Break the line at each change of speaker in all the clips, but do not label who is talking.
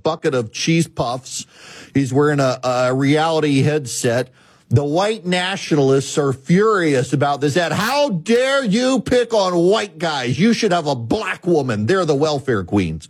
bucket of cheese puffs. He's wearing a reality headset. The white nationalists are furious about this ad. How dare you pick on white guys? You should have a black woman. They're the welfare queens.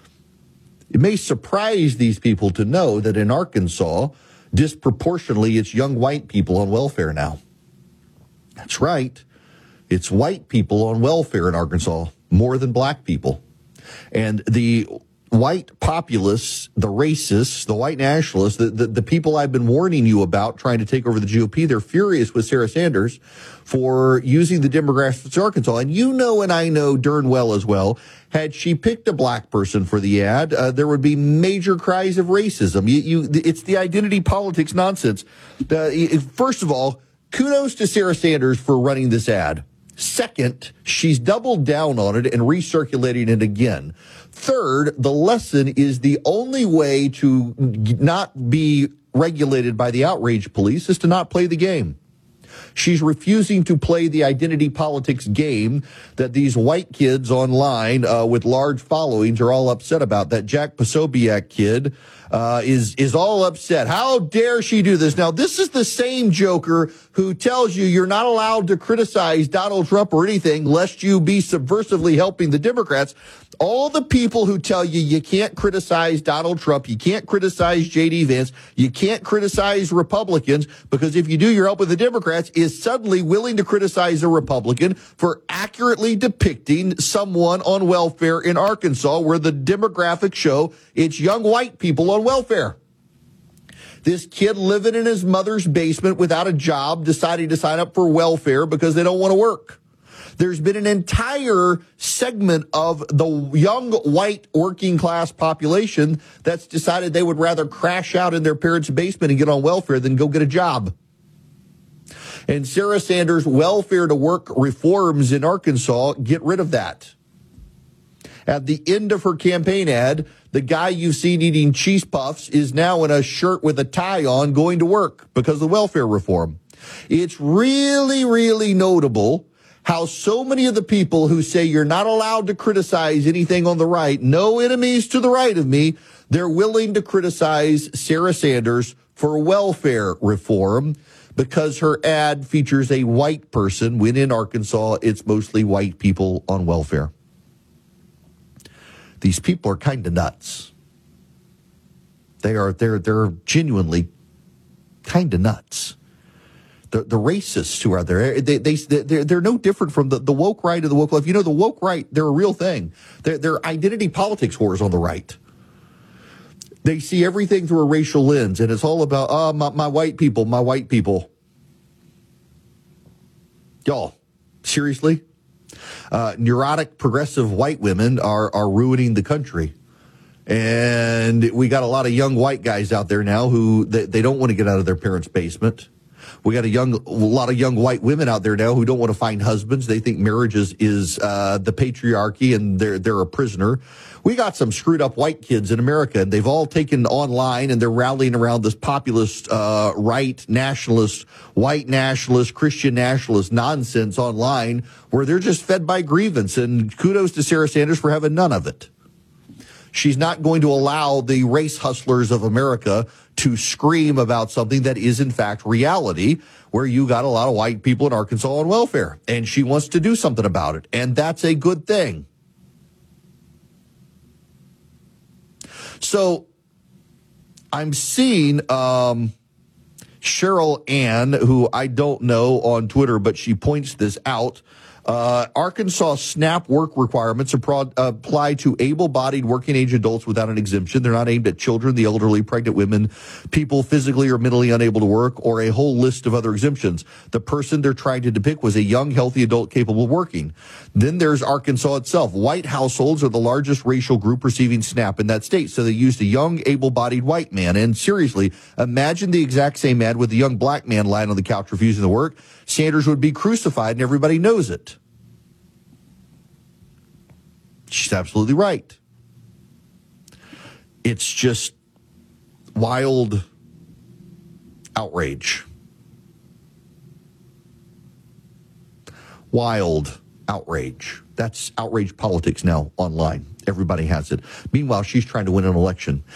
It may surprise these people to know that in Arkansas, disproportionately, it's young white people on welfare now. That's right. It's white people on welfare in Arkansas more than black people. And the white populists, the racists, the white nationalists, the people I've been warning you about trying to take over the GOP, they're furious with Sarah Sanders for using the demographics of Arkansas. And you know, and I know darn well as well, had she picked a black person for the ad, there would be major cries of racism. It's the identity politics nonsense. First of all, kudos to Sarah Sanders for running this ad. Second, she's doubled down on it and recirculating it again. Third, the lesson is the only way to not be regulated by the outrage police is to not play the game. She's refusing to play the identity politics game that these white kids online with large followings are all upset about. That Jack Posobiec kid is all upset. How dare she do this? Now, this is the same joker who tells you you're not allowed to criticize Donald Trump or anything lest you be subversively helping the Democrats. All the people who tell you you can't criticize Donald Trump, you can't criticize J.D. Vance, you can't criticize Republicans, because if you do, you're helping the Democrats, is suddenly willing to criticize a Republican for accurately depicting someone on welfare in Arkansas, where the demographics show it's young white people on welfare. This kid living in his mother's basement without a job, deciding to sign up for welfare because they don't want to work. There's been an entire segment of the young white working class population that's decided they would rather crash out in their parents' basement and get on welfare than go get a job. And Sarah Sanders' welfare to work reforms in Arkansas get rid of that. At the end of her campaign ad, the guy you've seen eating cheese puffs is now in a shirt with a tie on going to work because of the welfare reform. It's really, really notable how so many of the people who say you're not allowed to criticize anything on the right, no enemies to the right of me, they're willing to criticize Sarah Sanders for welfare reform because her ad features a white person, when in Arkansas, it's mostly white people on welfare. These people are kind of nuts. They're genuinely kind of nuts. The racists who are there, they're no different from the woke right or the woke left. You know, the woke right, they're a real thing. They're identity politics whores on the right. They see everything through a racial lens, and it's all about, my white people, my white people. Y'all, seriously? Neurotic, progressive white women are ruining the country. And we got a lot of young white guys out there now who they don't want to get out of their parents' basement. We got a lot of young white women out there now who don't want to find husbands. They think marriage is the patriarchy and they're a prisoner. We got some screwed up white kids in America, and they've all taken online and they're rallying around this populist, right nationalist, white nationalist, Christian nationalist nonsense online where they're just fed by grievance. And kudos to Sarah Sanders for having none of it. She's not going to allow the race hustlers of America to scream about something that is, in fact, reality, where you got a lot of white people in Arkansas on welfare. And she wants to do something about it. And that's a good thing. So I'm seeing Cheryl Ann, who I don't know on Twitter, but she points this out. Arkansas SNAP work requirements apply to able-bodied working-age adults without an exemption. They're not aimed at children, the elderly, pregnant women, people physically or mentally unable to work, or a whole list of other exemptions. The person they're trying to depict was a young, healthy adult capable of working. Then there's Arkansas itself. White households are the largest racial group receiving SNAP in that state, so they used a young, able-bodied white man. And seriously, imagine the exact same ad with a young black man lying on the couch refusing to work. Sanders would be crucified, and everybody knows it. She's absolutely right. It's just wild outrage. Wild outrage. That's outrage politics now online. Everybody has it. Meanwhile, she's trying to win an election.